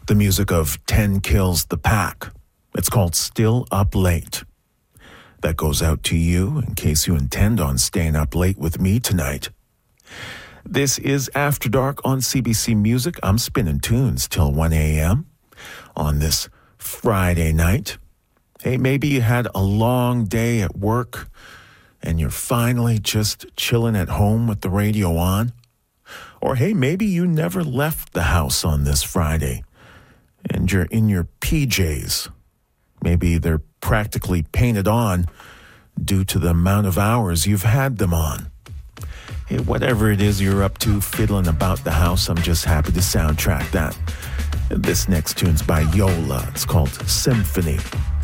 the music of 10 Kills the Pack. It's called Still Up Late. That goes out to you in case you intend on staying up late with me tonight. This is After Dark on CBC Music. I'm spinning tunes till 1 a.m. on this Friday night. Hey, maybe you had a long day at work and you're finally just chilling at home with the radio on. Or hey, maybe you never left the house on this Friday and you're in your PJs. Maybe they're practically painted on due to the amount of hours you've had them on. Hey, whatever it is you're up to, fiddling about the house, I'm just happy to soundtrack that. This next tune's by Yola. It's called Symphony.